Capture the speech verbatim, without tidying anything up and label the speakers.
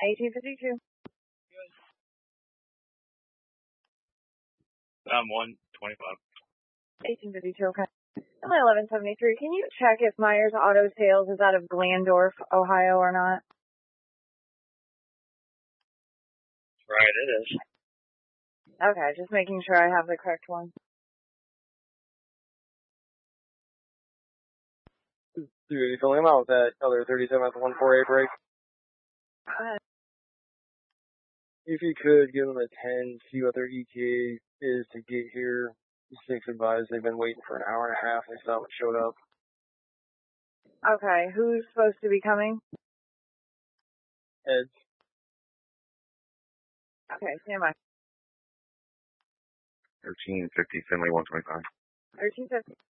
Speaker 1: eighteen fifty-two.
Speaker 2: Um, one twenty-five.
Speaker 1: eighteen fifty-two, okay. eleven seventy-three. Can you check if Myers Auto Sales is out of Glandorf, Ohio or not?
Speaker 2: Right, it is.
Speaker 1: Okay, just making sure I have the correct one.
Speaker 3: Dude, filling him out with that other thirty-seven at the one four eight break.
Speaker 1: Go ahead.
Speaker 3: If you could, give them a ten, see what their E T A is to get here. Six advised they've been waiting for an hour and a half. They still haven't showed up.
Speaker 1: Okay, who's supposed to be coming?
Speaker 3: Ed.
Speaker 1: Okay, stand by.
Speaker 2: thirteen fifty, Finley one twenty-five.
Speaker 1: thirteen fifty.